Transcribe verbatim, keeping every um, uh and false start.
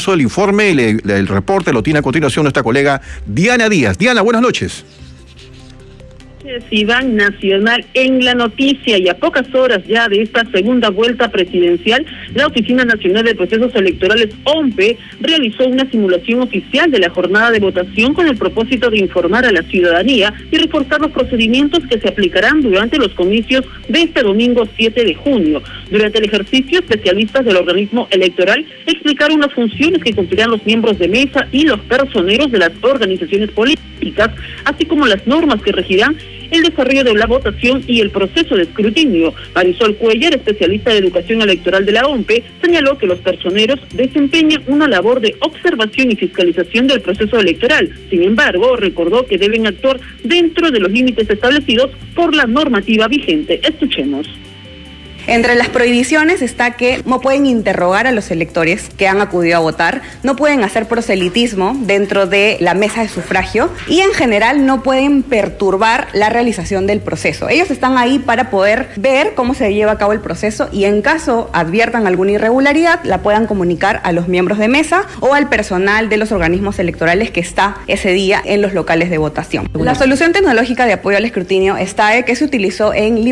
caso del informe, el, el reporte lo tiene a continuación nuestra colega Diana Díaz. Diana, buenas noches. Iván, nacional en la noticia, y a pocas horas ya de esta segunda vuelta presidencial, la Oficina Nacional de Procesos Electorales, O M P E, realizó una simulación oficial de la jornada de votación con el propósito de informar a la ciudadanía y reforzar los procedimientos que se aplicarán durante los comicios de este domingo siete de junio. Durante el ejercicio, especialistas del organismo electoral explicaron las funciones que cumplirán los miembros de mesa y los personeros de las organizaciones políticas, así como las normas que regirán el desarrollo de la votación y el proceso de escrutinio. Marisol Cuellar, especialista de educación electoral de la O M P E, señaló que los personeros desempeñan una labor de observación y fiscalización del proceso electoral. Sin embargo, recordó que deben actuar dentro de los límites establecidos por la normativa vigente. Escuchemos. Entre las prohibiciones está que no pueden interrogar a los electores que han acudido a votar, no pueden hacer proselitismo dentro de la mesa de sufragio y en general no pueden perturbar la realización del proceso. Ellos están ahí para poder ver cómo se lleva a cabo el proceso y en caso adviertan alguna irregularidad la puedan comunicar a los miembros de mesa o al personal de los organismos electorales que está ese día en los locales de votación. La solución tecnológica de apoyo al escrutinio está que se utilizó en